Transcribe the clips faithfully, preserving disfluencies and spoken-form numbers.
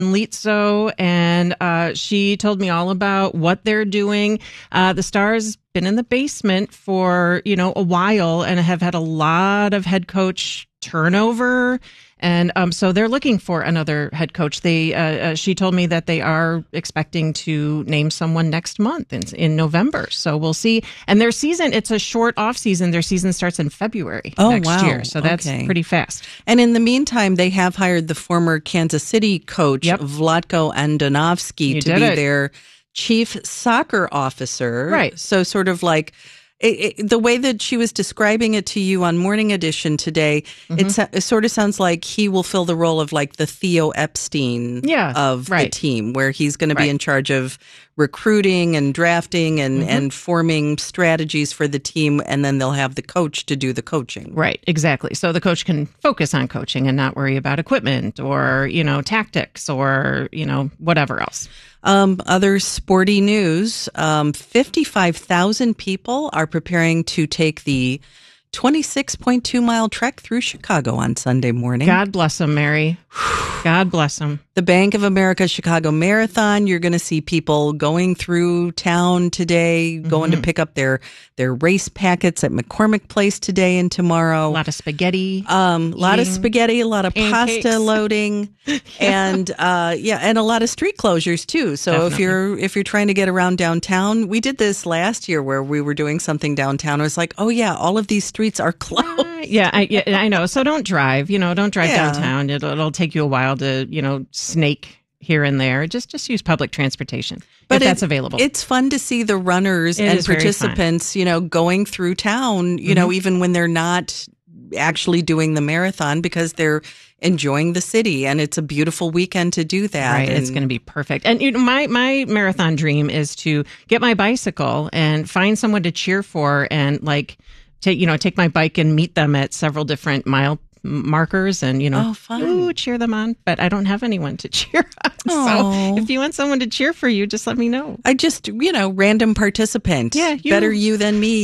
Litzo, and uh, she told me all about what they're doing. Uh, the Stars been in the basement for, you know, a while and have had a lot of head coach turnover. And um, so they're looking for another head coach. They, uh, uh, she told me that they are expecting to name someone next month in, in November. So we'll see. And their season, it's a short off season. Their season starts in February oh, next wow. year. So that's okay. pretty fast. And in the meantime, they have hired the former Kansas City coach, yep. Vlatko Andonovski, You to be it. their chief soccer officer. Right. So sort of like it, it, the way that she was describing it to you on Morning Edition today, mm-hmm. it, it sort of sounds like he will fill the role of like the Theo Epstein yeah, of right. the team, where he's going to be right. in charge of recruiting and drafting and, mm-hmm. and forming strategies for the team. And then they'll have the coach to do the coaching. Right, exactly. So the coach can focus on coaching and not worry about equipment or, you know, tactics or, you know, whatever else. Um, other sporty news, um, fifty-five thousand people are preparing to take the twenty-six point two mile trek through Chicago on Sunday morning. God bless them, Mary. God bless them. The Bank of America Chicago Marathon, you're going to see people going through town today, going mm-hmm. to pick up their, their race packets at McCormick Place today and tomorrow. A lot of spaghetti. Um, a lot of spaghetti, a lot of pancakes. pasta loading, yeah. and uh, yeah, and a lot of street closures too. So Definitely. if you're if you're trying to get around downtown, we did this last year where we were doing something downtown. It was like, oh yeah, all of these streets are closed. Uh, yeah, I, yeah, I know. So don't drive. You know, don't drive yeah. downtown. It'll, it'll take you a while to, you know, snake here and there. Just just use public transportation but if it, that's available. It's fun to see the runners it and participants, you know, going through town, you mm-hmm. know, even when they're not actually doing the marathon because they're enjoying the city, and it's a beautiful weekend to do that. Right, and it's going to be perfect. And you know, my my marathon dream is to get my bicycle and find someone to cheer for, and like take you know take my bike and meet them at several different mile markers, and you know, oh, fun. Ooh, cheer them on. But I don't have anyone to cheer on. Oh. So if you want someone to cheer for you, just let me know. I just, you know, random participant. Yeah, you. Better you than me.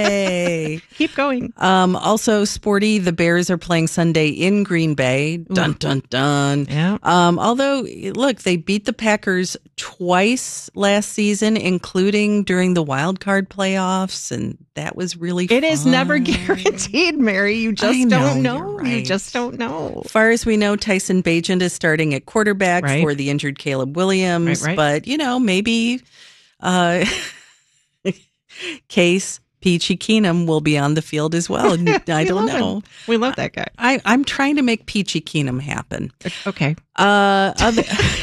Yay. Keep going. Um, also sporty, the Bears are playing Sunday in Green Bay. Dun, Ooh. dun, dun. Yeah. Um, although, look, they beat the Packers twice last season, including during the wild card playoffs, and that was really It fun. is never guaranteed, Mary. You just I know, don't know. you're right. You just don't know. As far as we know, Tyson Bagent is starting at quarterback right. for the injured Caleb Williams. Right, right. But, you know, maybe uh, Case Peachy Keenum will be on the field as well. I don't know. Him. We love that guy. I, I'm trying to make Peachy Keenum happen. Okay. Uh, other,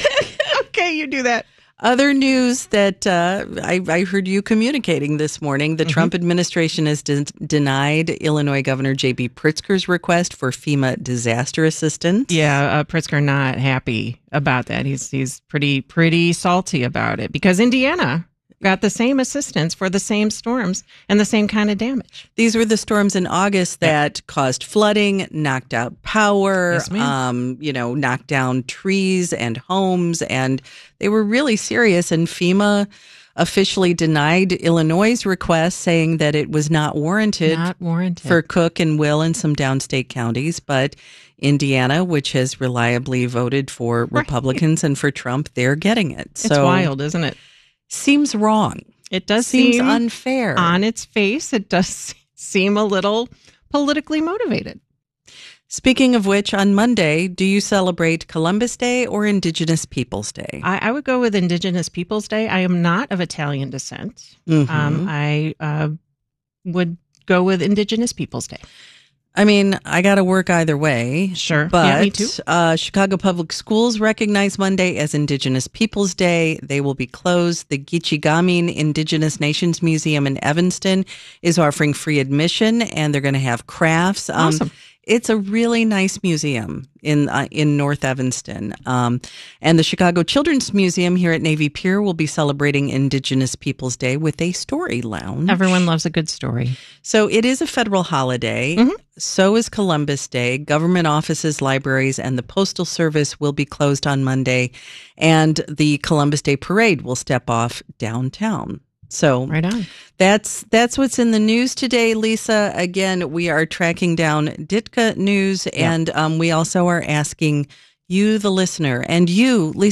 okay, you do that. Other news that uh, I, I heard you communicating this morning, the mm-hmm. Trump administration has de- denied Illinois Governor J B Pritzker's request for FEMA disaster assistance. Yeah, uh, Pritzker not happy about that. He's he's pretty pretty salty about it because Indiana got the same assistance for the same storms and the same kind of damage. These were the storms in August that yep. caused flooding, knocked out power, yes, um, you know, knocked down trees and homes, and they were really serious. And FEMA officially denied Illinois' request, saying that it was not warranted, not warranted for Cook and Will and some downstate counties, but Indiana, which has reliably voted for right. Republicans and for Trump, they're getting it. It's so, wild, isn't it? Seems wrong. It does Seems seem unfair. On its face, it does seem a little politically motivated. Speaking of which, on Monday, do you celebrate Columbus Day or Indigenous Peoples Day? I, I would go with Indigenous Peoples Day. I am not of Italian descent. Mm-hmm. Um, I uh, would go with Indigenous Peoples Day. I mean, I got to work either way. Sure. But yeah, me too. Uh, Chicago Public Schools recognize Monday as Indigenous Peoples Day. They will be closed. The Gichigamin Indigenous Nations Museum in Evanston is offering free admission, and they're going to have crafts. Um, awesome. It's a really nice museum in uh, in North Evanston. Um, and the Chicago Children's Museum here at Navy Pier will be celebrating Indigenous Peoples Day with a story lounge. Everyone loves a good story. So it is a federal holiday. Mm-hmm. So is Columbus Day. Government offices, libraries, and the Postal Service will be closed on Monday. And the Columbus Day Parade will step off downtown. So right on. That's that's what's in the news today, Lisa. Again, we are tracking down Ditka News, yeah. and um, we also are asking You, the listener, and you, Lisa.